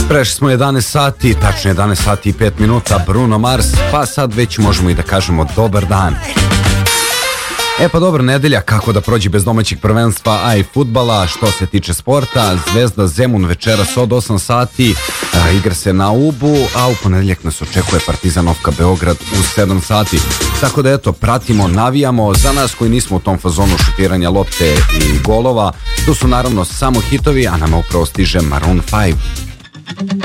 Prešli smo 11 sati, tačno 11 sati i 5 minuta, Bruno Mars, pa sad već možemo i da kažemo dobar dan. Pa dobra nedelja, kako da prođe bez domaćeg prvenstva, a i fudbala. Što se tiče sporta, Zvezda Zemun večeras od 8 sati, igra se na Ubu, a u ponedeljak nas očekuje Partizan Ofka Beograd u 7 sati. Tako da eto, pratimo, navijamo. Za nas koji nismo u tom fazonu šutiranja lopte i golova, tu su naravno samo hitovi, a nama upravo stiže Maroon 5.